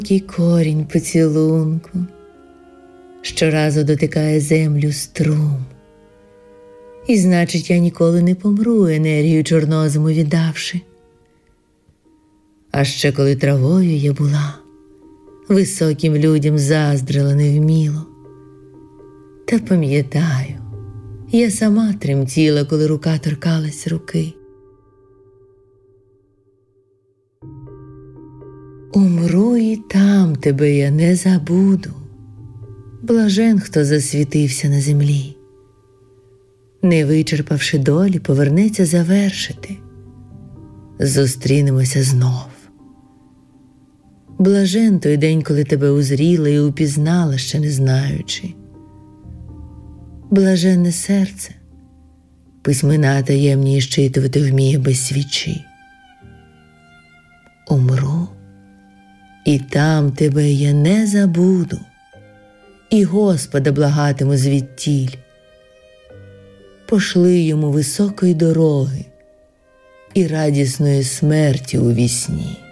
Який корінь поцілунку щоразу дотикає землю струм. І значить, я ніколи не помру, енергію чорнозиму віддавши. А ще коли травою я була, високим людям заздрила невміло. Та пам'ятаю, я сама тремтіла, коли рука торкалась руки. Умру і там тебе я не забуду. Блажен, хто засвітився на землі. Не вичерпавши долі, повернеться завершити. Зустрінемося знов. Блажен той день, коли тебе узріла і упізнала, ще не знаючи. Блаженне серце, письмена таємні щитувати вміє без свічі. Умру, і там тебе я не забуду, і Господа благатиму звідтіль. Пошли йому високої дороги і радісної смерті у вісні.